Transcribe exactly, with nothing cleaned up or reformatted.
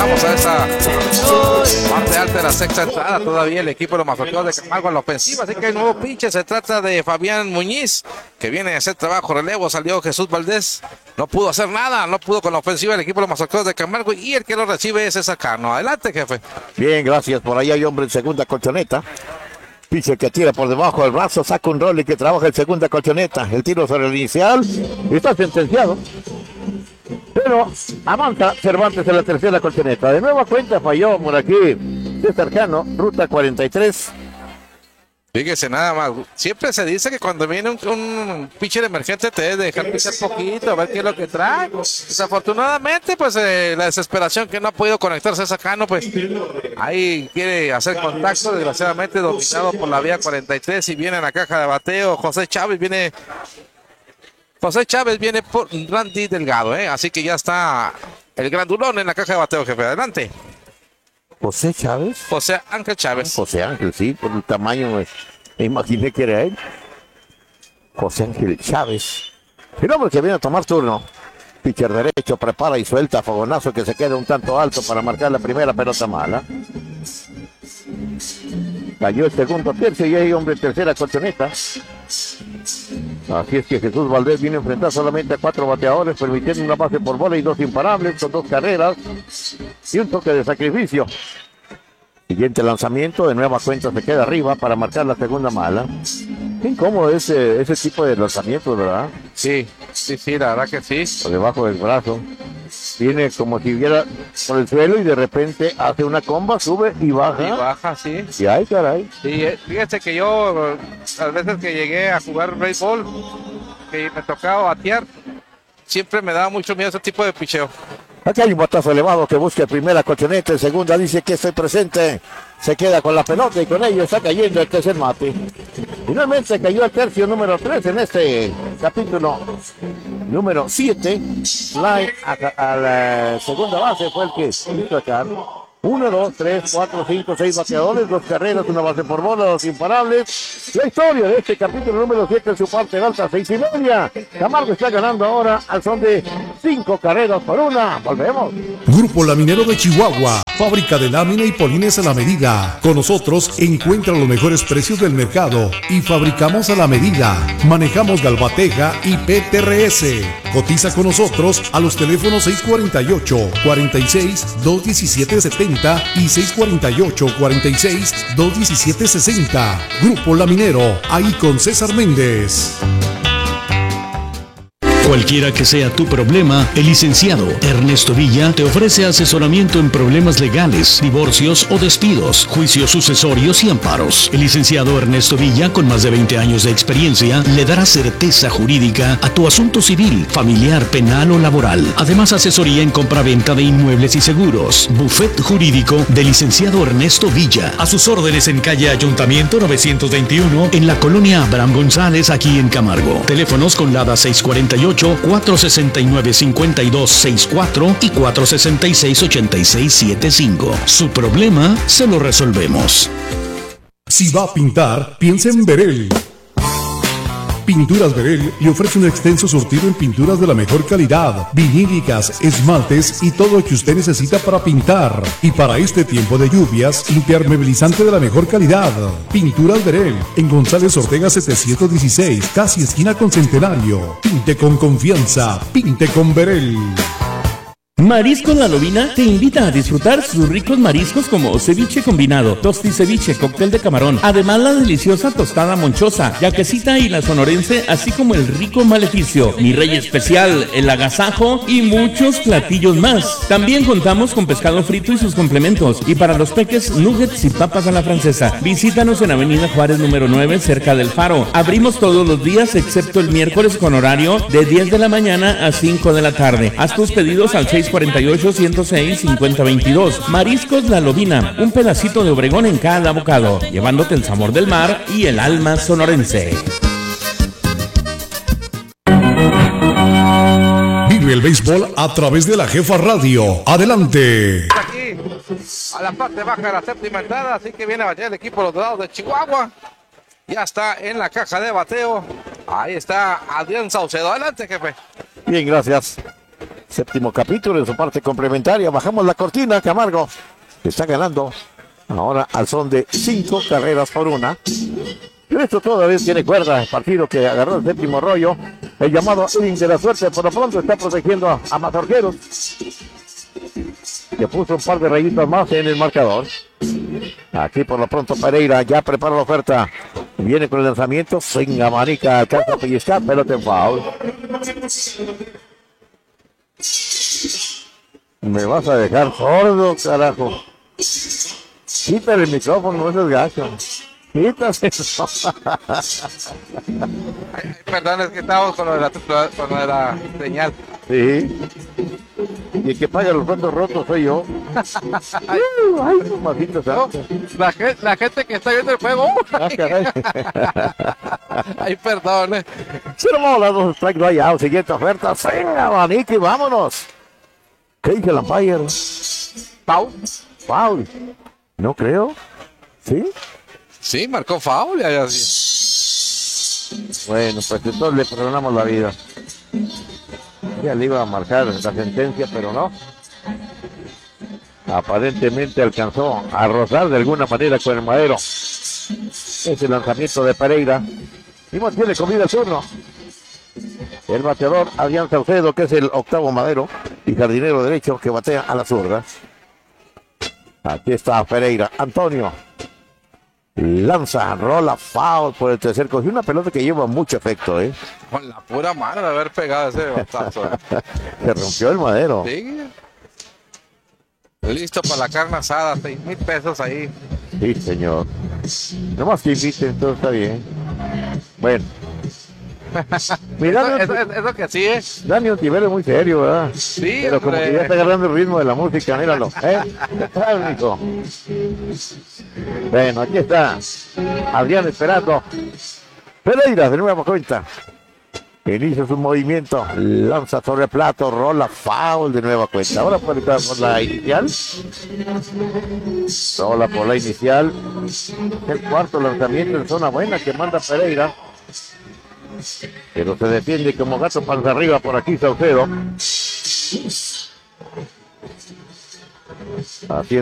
Pasamos a esa parte alta de la sexta entrada. Todavía el equipo de los Mazatlecos de Camargo en la ofensiva. Así que hay nuevo pinche. Se trata de Fabián Muñiz, que viene a hacer trabajo relevo. Salió Jesús Valdés. No pudo hacer nada. No pudo con la ofensiva del equipo de los Mazatlecos de Camargo. Y el que lo recibe es César Cano. Adelante, jefe. Bien, gracias. Por ahí hay hombre en segunda colchoneta. Piche que tira por debajo del brazo. Saca un rol y que trabaja en segunda colchoneta. El tiro sobre el inicial. Está sentenciado. Pero avanza Cervantes en la tercera colchoneta. De nueva cuenta falló por aquí César Cano, ruta cuarenta y tres. Fíjese nada más, siempre se dice que cuando viene un, un pitcher emergente te debe dejar pisar poquito, a ver qué es lo que trae. Desafortunadamente, pues eh, la desesperación que no ha podido conectar César Cano, pues ahí quiere hacer contacto, desgraciadamente dominado por la vía cuarenta y tres y viene en la caja de bateo. José Chávez viene... José Chávez viene por Randy Delgado, ¿eh? Así que ya está el grandulón en la caja de bateo, jefe. Adelante. José Chávez. José Ángel Chávez. José Ángel, sí, por el tamaño me, me imaginé que era él. José Ángel Chávez. El hombre que viene a tomar turno. Pitcher derecho, prepara y suelta. Fogonazo que se queda un tanto alto para marcar la primera pelota mala. Cayó el segundo tercio y hay hombre en tercera colchoneta. Así es que Jesús Valdés viene a enfrentar solamente a cuatro bateadores, permitiendo una base por bola y dos imparables, con dos carreras y un toque de sacrificio. Siguiente lanzamiento, de nueva cuenta se queda arriba para marcar la segunda mala. Qué incómodo ese, ese tipo de lanzamientos, ¿verdad? Sí, sí, sí, la verdad que sí. Por debajo del brazo. Viene como si viera por el suelo y de repente hace una comba, sube y baja. Y baja, sí. Y ay, caray. Sí, fíjate que yo, las veces que llegué a jugar béisbol, que me tocaba batear, siempre me daba mucho miedo ese tipo de picheo. Aquí hay un batazo elevado que busca primera colchoneta, en segunda dice que estoy presente, se queda con la pelota y con ello está cayendo el tercer mate. Finalmente cayó el tercio número tres en este capítulo número siete. Line a, a la segunda base fue el que hizo acá. Uno, dos, tres, cuatro, cinco, seis bateadores, dos carreras, una base por bola, dos imparables. La historia de este capítulo número siete en su parte alta, seis y media. Camargo está ganando ahora al son de cinco carreras por una. Volvemos. Grupo Laminero de Chihuahua, fábrica de lámina y polines a la medida. Con nosotros encuentra los mejores precios del mercado y fabricamos a la medida. Manejamos Galvateja y P T R S. Cotiza con nosotros a los teléfonos seis cuarenta y ocho, cuarenta y seis, dos diecisiete setenta y seis cuarenta y ocho, cuarenta y seis, dos diecisiete sesenta. Grupo Laminero, ahí con César Méndez. Cualquiera que sea tu problema, el licenciado Ernesto Villa te ofrece asesoramiento en problemas legales, divorcios o despidos, juicios sucesorios y amparos. El licenciado Ernesto Villa, con más de veinte años de experiencia, le dará certeza jurídica a tu asunto civil, familiar, penal o laboral. Además, asesoría en compraventa de inmuebles y seguros. Buffet jurídico del licenciado Ernesto Villa. A sus órdenes en calle Ayuntamiento novecientos veintiuno, en la colonia Abraham González, aquí en Camargo. Teléfonos con LADA seis cuarenta y ocho, cuatro sesenta y nueve, cincuenta y dos sesenta y cuatro y cuatro sesenta y seis, ochenta y seis setenta y cinco. Su problema se lo resolvemos. Si va a pintar, piensa en Berel. Pinturas Berel le ofrece un extenso surtido en pinturas de la mejor calidad, vinílicas, esmaltes y todo lo que usted necesita para pintar. Y para este tiempo de lluvias, impermeabilizante de la mejor calidad. Pinturas Berel, en González Ortega setecientos dieciséis, casi esquina con Centenario. Pinte con confianza, pinte con Berel. Mariscos La Lobina te invita a disfrutar sus ricos mariscos como ceviche combinado, tosti ceviche, cóctel de camarón, además la deliciosa tostada monchosa, yaquecita y la sonorense, así como el rico maleficio, mi rey especial, el agasajo y muchos platillos más. También contamos con pescado frito y sus complementos, y para los peques, nuggets y papas a la francesa. Visítanos en Avenida Juárez número nueve, cerca del Faro. Abrimos todos los días excepto el miércoles con horario de diez de la mañana a cinco de la tarde. Haz tus pedidos al seis cuarenta y ocho, ciento seis, cincuenta veintidós. Mariscos La Lobina, un pedacito de Obregón en cada bocado, llevándote el sabor del mar y el alma sonorense. Vive el béisbol a través de la Jefa Radio. Adelante. Aquí, a la parte baja de la séptima entrada, así que viene a batear el equipo de los Dorados de Chihuahua. Ya está en la caja de bateo. Ahí está Adrián Saucedo. Adelante, jefe. Bien, gracias. Séptimo capítulo en su parte complementaria. Bajamos la cortina. Camargo está ganando ahora al son de cinco carreras por una. Pero esto todavía tiene cuerda. El partido que agarró el séptimo rollo. El llamado inning de la suerte. Por lo pronto está protegiendo a, a Mazorqueros, que puso un par de rayitas más en el marcador. Aquí por lo pronto Pereira ya prepara la oferta. Viene con el lanzamiento. Sin amanica. Alcanza a pellizcar. Pelota en foul. Me vas a dejar sordo, carajo. Quítale el micrófono, ese es gacho. Quítase eso. Ay, perdón, es que estamos con lo de la, con lo de la señal. Sí. Y el que paga los platos rotos soy yo. Ay, ay, mamacita santa. La, gen- la gente que está viendo el juego. Ah, caray. Ay, perdón. eh. Cero bolas, dos strikes, no hay out. Siguiente oferta. Venga, abanico y vámonos. ¿Qué dice el umpire? Pau. Foul. No creo. ¿Sí? Sí, marcó foul. Ya, ya, sí. Bueno, pues entonces le perdonamos la vida. Ya le iba a marcar la sentencia, pero no. Aparentemente alcanzó a rozar de alguna manera con el madero. Ese lanzamiento de Pereira. Y mantiene comida el turno. El bateador Adrián Saucedo, que es el octavo madero y jardinero derecho que batea a la zurda. Aquí está Pereira. Antonio lanza, rola, foul por el tercer. Cogió una pelota que lleva mucho efecto, ¿eh? Con la pura mano de haber pegado ese batazo. Se rompió el madero. Sí. Listo para la carne asada. Seis mil pesos ahí. Sí, señor. Nomás que inviten, todo está bien. Bueno. Mira, Eso, eso, eso que sí es. Dani Ontiveros es muy serio, ¿verdad? Sí, pero como hombre. que ya está agarrando el ritmo de la música, míralo. ¿Eh? Ah, mijo. Bueno, aquí está Adrián esperando. Pereira de nueva cuenta. Inicia su movimiento, lanza sobre el plato, rola, foul de nueva cuenta. Ahora por la inicial. Rola por la inicial. El cuarto lanzamiento en zona buena que manda Pereira. Pero se defiende como gato panza arriba por aquí Saucedo. Haciendo